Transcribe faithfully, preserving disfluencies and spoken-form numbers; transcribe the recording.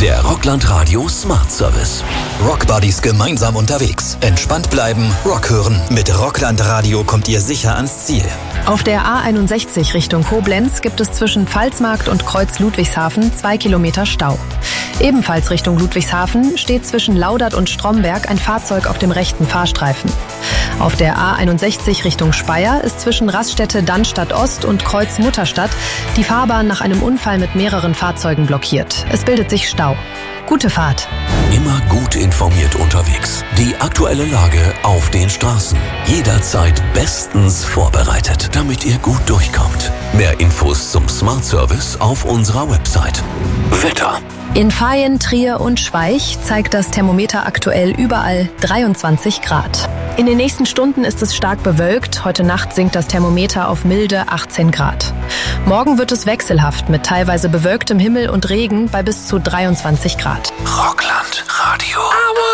Der Rockland Radio Smart Service. Rockbuddies gemeinsam unterwegs. Entspannt bleiben, Rock hören. Mit Rockland Radio kommt ihr sicher ans Ziel. Auf der A einundsechzig Richtung Koblenz gibt es zwischen Pfalzmarkt und Kreuz Ludwigshafen zwei Kilometer Stau. Ebenfalls Richtung Ludwigshafen steht zwischen Laudert und Stromberg ein Fahrzeug auf dem rechten Fahrstreifen. Auf der A einundsechzig Richtung Speyer ist zwischen Raststätte Dannstatt Ost und Kreuz Mutterstadt die Fahrbahn nach einem Unfall mit mehreren Fahrzeugen blockiert. Es bildet sich Stau. Gute Fahrt. Immer gut informiert unterwegs. Die aktuelle Lage auf den Straßen. Jederzeit bestens vorbereitet, damit ihr gut durchkommt. Mehr Infos zum Smart Service auf unserer Website. Wetter. In Vaihingen, Trier und Schweich zeigt das Thermometer aktuell überall dreiundzwanzig Grad. In den nächsten Stunden ist es stark bewölkt. Heute Nacht sinkt das Thermometer auf milde achtzehn Grad. Morgen wird es wechselhaft mit teilweise bewölktem Himmel und Regen bei bis zu dreiundzwanzig Grad. Rockland Radio.